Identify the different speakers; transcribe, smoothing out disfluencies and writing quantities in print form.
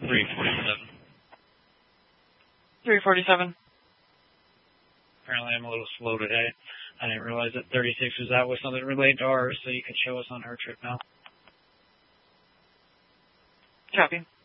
Speaker 1: 347.
Speaker 2: 347.
Speaker 1: Apparently I'm a little slow today. I didn't realize that 36 was out with something related to ours, so you could show us on her trip now.
Speaker 2: Copy.